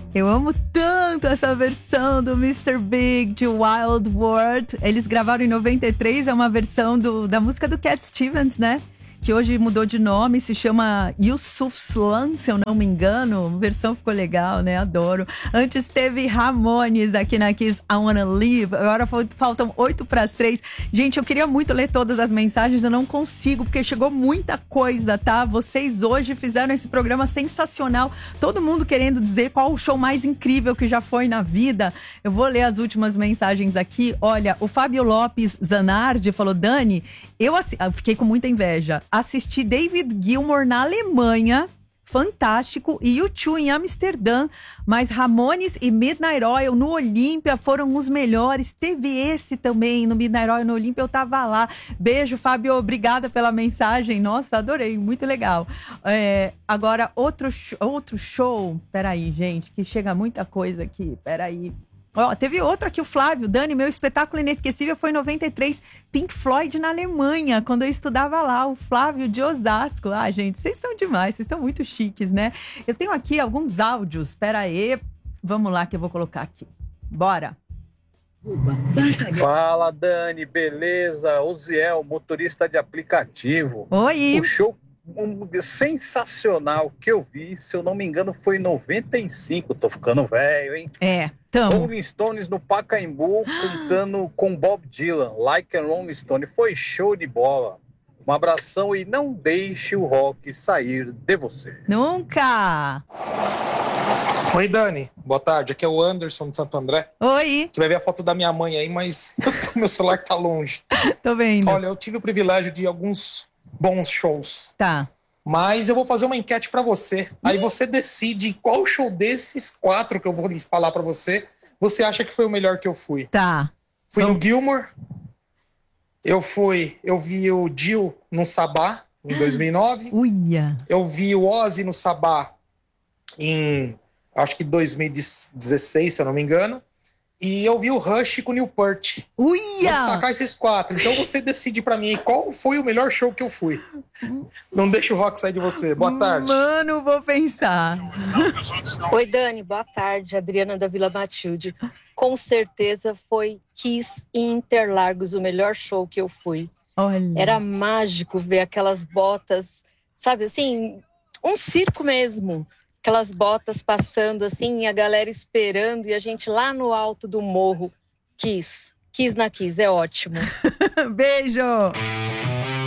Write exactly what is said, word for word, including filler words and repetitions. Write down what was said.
Eu amo tanto essa versão do mister Big de Wild World. Eles gravaram em noventa e três, é uma versão do, da música do Cat Stevens, né? Que hoje mudou de nome, se chama Yusuf Slan, se eu não me engano. A versão ficou legal, né? Adoro. Antes teve Ramones aqui na Kiss, I Wanna Live. Agora faltam oito para as três. Gente, eu queria muito ler todas as mensagens, eu não consigo, porque chegou muita coisa, tá? Vocês hoje fizeram esse programa sensacional. Todo mundo querendo dizer qual o show mais incrível que já foi na vida. Eu vou ler as últimas mensagens aqui. Olha, o Fábio Lopes Zanardi falou: Dani, eu, assi- eu fiquei com muita inveja. Assisti David Gilmour na Alemanha, fantástico, e U dois em Amsterdã, mas Ramones e Midnight Oil no Olímpia foram os melhores. Teve esse também no Midnight Oil no Olímpia, eu tava lá. Beijo, Fábio, obrigada pela mensagem. Nossa, adorei, muito legal. É, agora, outro, sh- outro show, peraí, gente, que chega muita coisa aqui, peraí. Ó, teve outro aqui, o Flávio. Dani, meu espetáculo inesquecível foi em noventa e três, Pink Floyd na Alemanha, quando eu estudava lá. O Flávio de Osasco. Ah, gente, vocês são demais, vocês estão muito chiques, né? Eu tenho aqui alguns áudios, espera aí. Vamos lá que eu vou colocar aqui. Bora. Fala, Dani, beleza? Oziel, motorista de aplicativo. Oi. O show um, sensacional que eu vi, se eu não me engano, foi em noventa e cinco. Tô ficando velho, hein? É, tamo. Rolling Stones no Pacaembu cantando com Bob Dylan, Like a Rolling Stone. Foi show de bola. Um abração e não deixe o rock sair de você. Nunca. Oi, Dani. Boa tarde. Aqui é o Anderson de Santo André. Oi. Você vai ver a foto da minha mãe aí, mas eu tô- meu celular tá longe. Tô vendo. Olha, eu tive o privilégio de ir a alguns bons shows. Tá. Mas eu vou fazer uma enquete pra você. Aí você decide qual show desses quatro que eu vou lhes falar pra você, você acha que foi o melhor que eu fui. Tá. Fui Vamos- no Gilmour. Eu fui, eu vi o Dio no Sabá em dois mil e nove. Uia. Eu vi o Ozzy no Sabá em, acho que dois mil e dezesseis, se eu não me engano. E eu vi o Rush com o Newport. Vou Uia. destacar esses quatro. Então você decide pra mim qual foi o melhor show que eu fui. Não deixa o rock sair de você. Boa tarde. Mano, vou pensar. Oi, Dani, boa tarde. Adriana da Vila Matilde. Com certeza foi Kiss em Interlagos, o melhor show que eu fui. Olha. Era mágico ver aquelas botas, sabe assim, um circo mesmo. Aquelas botas passando assim, e a galera esperando, e a gente lá no alto do morro. Kiss. Kiss na Kiss, é ótimo. Beijo.